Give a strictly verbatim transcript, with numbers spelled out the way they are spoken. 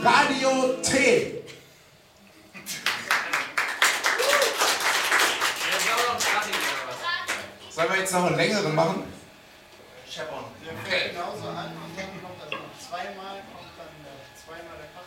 Radio T. Sollen wir jetzt noch einen längeren machen? Chapon. Okay. Genauso an und dann kommt das noch zweimal, kommt dann zweimal der Kasten.